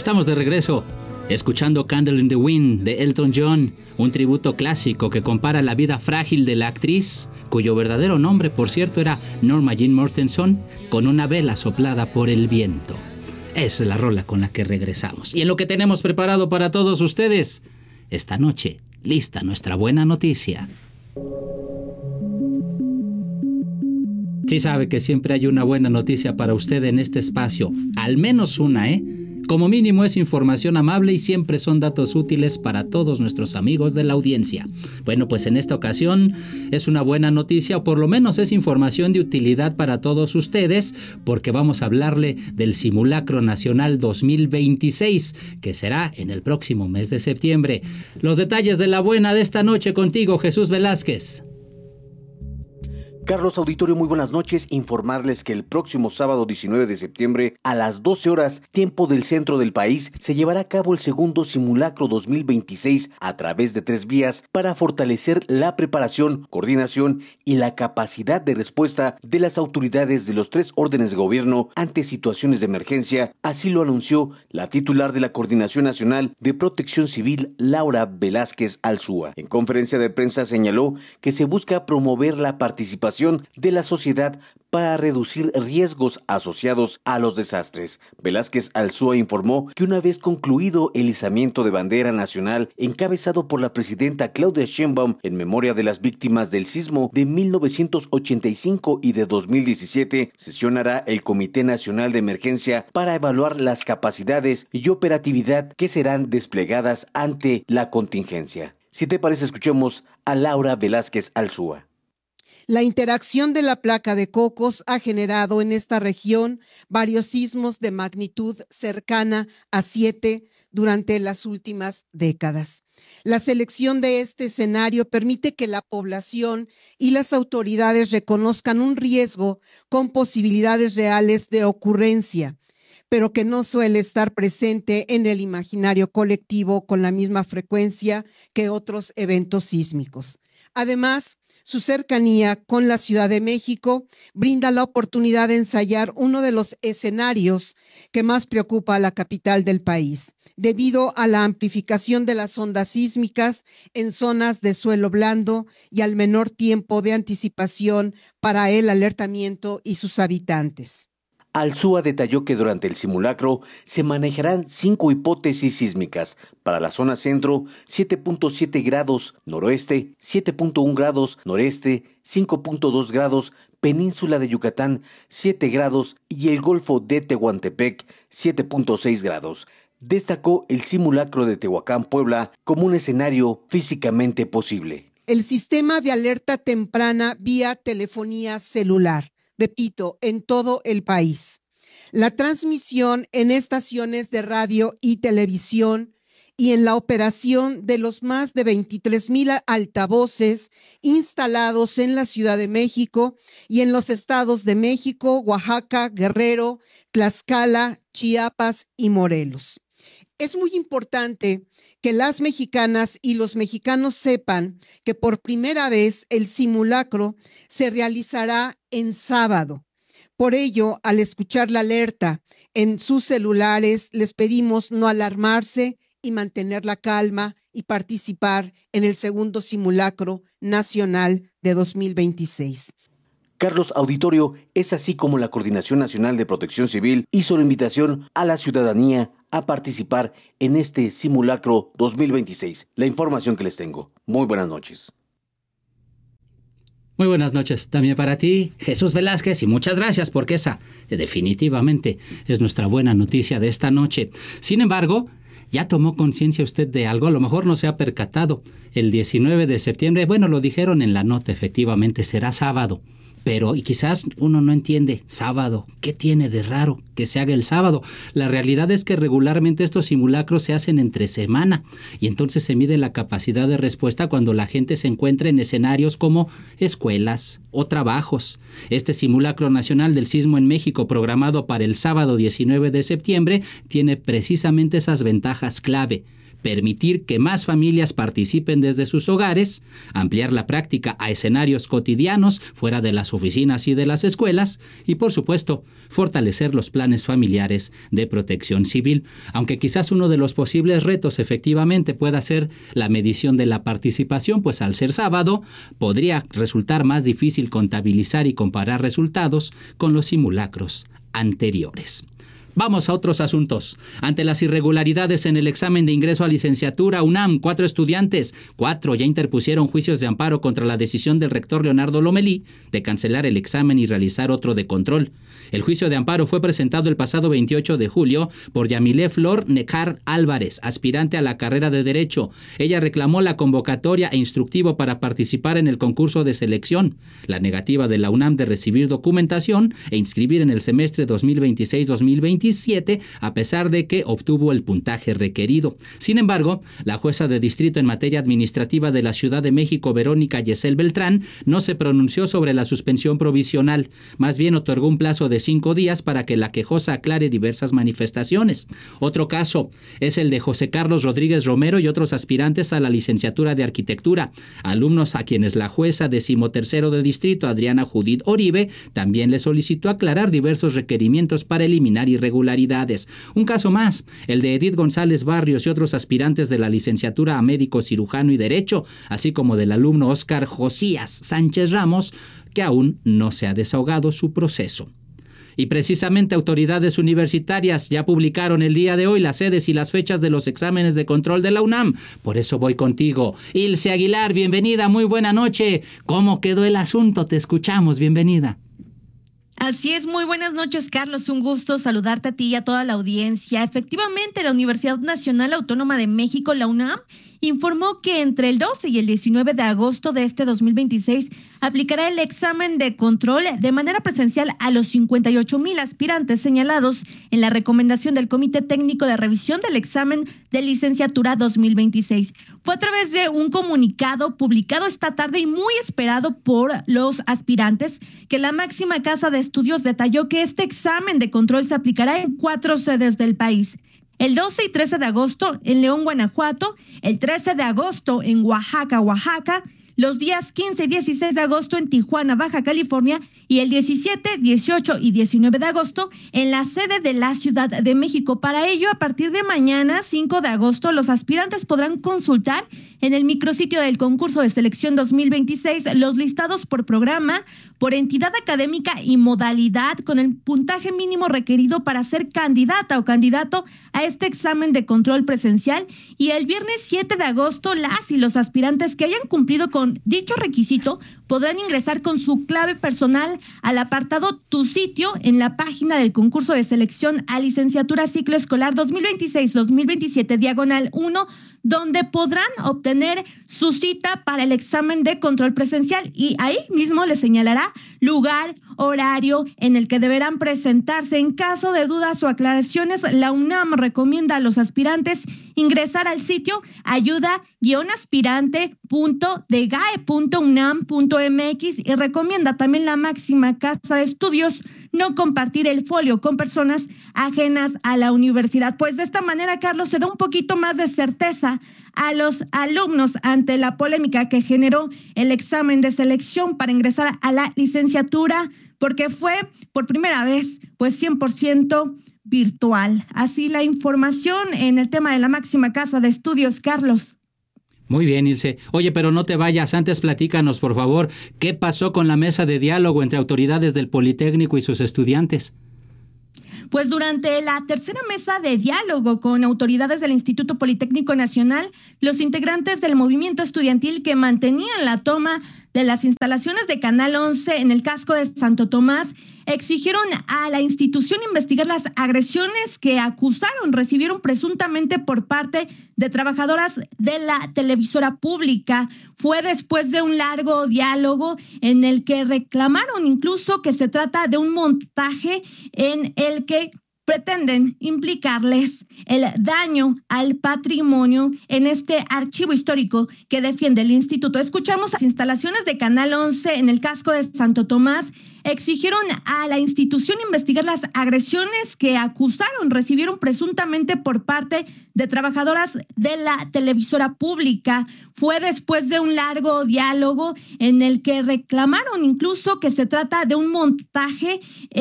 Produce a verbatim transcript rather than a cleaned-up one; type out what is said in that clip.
Estamos de regreso, escuchando Candle in the Wind de Elton John, un tributo clásico que compara la vida frágil de la actriz, cuyo verdadero nombre, por cierto, era Norma Jean Mortensen, con una vela soplada por el viento. Esa es la rola con la que regresamos. Y en lo que tenemos preparado para todos ustedes, esta noche, lista nuestra buena noticia. Sí sabe que siempre hay una buena noticia para usted en este espacio, al menos una, ¿eh? Como mínimo es información amable y siempre son datos útiles para todos nuestros amigos de la audiencia. Bueno, pues en esta ocasión es una buena noticia, o por lo menos es información de utilidad para todos ustedes, porque vamos a hablarle del Simulacro Nacional dos mil veintiséis, que será en el próximo mes de septiembre. Los detalles de la buena de esta noche contigo, Jesús Velázquez. Carlos Auditorio, muy buenas noches. Informarles que el próximo sábado diecinueve de septiembre a las doce horas, tiempo del centro del país, se llevará a cabo el segundo Simulacro dos mil veintiséis a través de tres vías para fortalecer la preparación, coordinación y la capacidad de respuesta de las autoridades de los tres órdenes de gobierno ante situaciones de emergencia. Así lo anunció la titular de la Coordinación Nacional de Protección Civil, Laura Velázquez Alzúa. En conferencia de prensa señaló que se busca promover la participación de la sociedad para reducir riesgos asociados a los desastres. Velázquez Alzúa informó que una vez concluido el izamiento de bandera nacional encabezado por la presidenta Claudia Sheinbaum en memoria de las víctimas del sismo de mil novecientos ochenta y cinco y de dos mil diecisiete, sesionará el Comité Nacional de Emergencia para evaluar las capacidades y operatividad que serán desplegadas ante la contingencia. Si te parece, escuchemos a Laura Velázquez Alzúa. La interacción de la placa de Cocos ha generado en esta región varios sismos de magnitud cercana a siete durante las últimas décadas. La selección de este escenario permite que la población y las autoridades reconozcan un riesgo con posibilidades reales de ocurrencia, pero que no suele estar presente en el imaginario colectivo con la misma frecuencia que otros eventos sísmicos. Además, su cercanía con la Ciudad de México brinda la oportunidad de ensayar uno de los escenarios que más preocupa a la capital del país, debido a la amplificación de las ondas sísmicas en zonas de suelo blando y al menor tiempo de anticipación para el alertamiento y sus habitantes. Alzúa detalló que durante el simulacro se manejarán cinco hipótesis sísmicas. Para la zona centro, siete punto siete grados noroeste, siete punto uno grados noreste, cinco punto dos grados, península de Yucatán, siete grados y el Golfo de Tehuantepec, siete punto seis grados. Destacó el simulacro de Tehuacán, Puebla, como un escenario físicamente posible. El sistema de alerta temprana vía telefonía celular. Repito, en todo el país. La transmisión en estaciones de radio y televisión y en la operación de los más de veintitrés mil altavoces instalados en la Ciudad de México y en los estados de México, Oaxaca, Guerrero, Tlaxcala, Chiapas y Morelos. Es muy importante que las mexicanas y los mexicanos sepan que por primera vez el simulacro se realizará en sábado. Por ello, al escuchar la alerta en sus celulares, les pedimos no alarmarse y mantener la calma y participar en el segundo simulacro nacional de dos mil veintiséis. Carlos Auditorio, es así como la Coordinación Nacional de Protección Civil hizo la invitación a la ciudadanía a participar en este simulacro dos mil veintiséis. La información que les tengo. Muy buenas noches. Muy buenas noches también para ti, Jesús Velázquez, y muchas gracias porque esa definitivamente es nuestra buena noticia de esta noche. Sin embargo, ¿ya tomó conciencia usted de algo? A lo mejor no se ha percatado. El diecinueve de septiembre, bueno, lo dijeron en la nota, efectivamente será sábado. Pero, y quizás uno no entiende, sábado, ¿qué tiene de raro que se haga el sábado? La realidad es que regularmente estos simulacros se hacen entre semana y entonces se mide la capacidad de respuesta cuando la gente se encuentra en escenarios como escuelas o trabajos. Este simulacro nacional del sismo en México, programado para el sábado diecinueve de septiembre, tiene precisamente esas ventajas clave. permitir que más familias participen desde sus hogares, ampliar la práctica a escenarios cotidianos fuera de las oficinas y de las escuelas y, por supuesto, fortalecer los planes familiares de protección civil, aunque quizás uno de los posibles retos efectivamente pueda ser la medición de la participación, pues al ser sábado podría resultar más difícil contabilizar y comparar resultados con los simulacros anteriores. Vamos a otros asuntos. Ante las irregularidades en el examen de ingreso a licenciatura UNAM, cuatro estudiantes, cuatro ya interpusieron juicios de amparo contra la decisión del rector Leonardo Lomelí de cancelar el examen y realizar otro de control. El juicio de amparo fue presentado el pasado veintiocho de julio por Yamilé Flor Necar Álvarez, aspirante a la carrera de Derecho. Ella reclamó la convocatoria e instructivo para participar en el concurso de selección, la negativa de la UNAM de recibir documentación e inscribir en el semestre dos mil veintiséis dos mil veintisiete, a pesar de que obtuvo el puntaje requerido. Sin embargo, la jueza de distrito en materia administrativa de la Ciudad de México, Verónica Yesel Beltrán, no se pronunció sobre la suspensión provisional. Más bien otorgó un plazo de cinco días para que la quejosa aclare diversas manifestaciones. Otro caso es el de José Carlos Rodríguez Romero y otros aspirantes a la licenciatura de Arquitectura, alumnos a quienes la jueza decimotercero de distrito, Adriana Judith Oribe, también le solicitó aclarar diversos requerimientos para eliminar irregularidades. Un caso más, el de Edith González Barrios y otros aspirantes de la licenciatura a Médico Cirujano y Derecho, así como del alumno Óscar Josías Sánchez Ramos, que aún no se ha desahogado su proceso. Y precisamente autoridades universitarias ya publicaron el día de hoy las sedes y las fechas de los exámenes de control de la UNAM. Por eso voy contigo. Ilse Aguilar, bienvenida, muy buena noche. ¿Cómo quedó el asunto? Te escuchamos, bienvenida. Así es, muy buenas noches, Carlos. Un gusto saludarte a ti y a toda la audiencia. Efectivamente, la Universidad Nacional Autónoma de México, la UNAM, informó que entre el doce y el diecinueve de agosto de este dos mil veintiséis aplicará el examen de control de manera presencial a los cincuenta y ocho mil aspirantes señalados en la recomendación del Comité Técnico de Revisión del Examen de Licenciatura dos mil veintiséis. Fue a través de un comunicado publicado esta tarde y muy esperado por los aspirantes que la máxima casa de estudios detalló que este examen de control se aplicará en cuatro sedes del país. El doce y trece de agosto en León, Guanajuato, el trece de agosto en Oaxaca, Oaxaca, los días quince y dieciséis de agosto en Tijuana, Baja California, y el diecisiete, dieciocho y diecinueve de agosto en la sede de la Ciudad de México. Para ello, a partir de mañana, cinco de agosto, los aspirantes podrán consultar en el micrositio del concurso de selección dos mil veintiséis los listados por programa, por entidad académica y modalidad con el puntaje mínimo requerido para ser candidata o candidato a este examen de control presencial. Y el viernes siete de agosto, las y los aspirantes que hayan cumplido con dicho requisito podrán ingresar con su clave personal al apartado Tu Sitio en la página del concurso de selección a licenciatura ciclo escolar dos mil veintiséis dos mil veintisiete diagonal uno, donde podrán obtener su cita para el examen de control presencial y ahí mismo les señalará lugar, horario en el que deberán presentarse. En caso de dudas o aclaraciones, la UNAM recomienda a los aspirantes ingresar al sitio ayuda aspirante punto degae punto unam punto mx y recomienda también la máxima casa de estudios no compartir el folio con personas ajenas a la universidad. Pues de esta manera, Carlos, se da un poquito más de certeza a los alumnos ante la polémica que generó el examen de selección para ingresar a la licenciatura, porque fue por primera vez pues cien por ciento virtual. Así la información en el tema de la máxima casa de estudios, Carlos. Muy bien, Ilse. Oye, pero no te vayas, antes platícanos, por favor, ¿qué pasó con la mesa de diálogo entre autoridades del Politécnico y sus estudiantes? Pues durante la tercera mesa de diálogo con autoridades del Instituto Politécnico Nacional, los integrantes del movimiento estudiantil que mantenían la toma de las instalaciones de Canal once en el casco de Santo Tomás exigieron a la institución investigar las agresiones que acusaron recibieron presuntamente por parte de trabajadoras de la televisora pública. Fue después de un largo diálogo en el que reclamaron incluso que se trata de un montaje en el que pretenden implicarles el daño al patrimonio en este archivo histórico que defiende el instituto. Escuchamos las instalaciones de Canal once en el casco de Santo Tomás, exigieron a la institución investigar las agresiones que acusaron recibieron presuntamente por parte de trabajadoras de la televisora pública. Fue después de un largo diálogo en el que reclamaron incluso que se trata de un montaje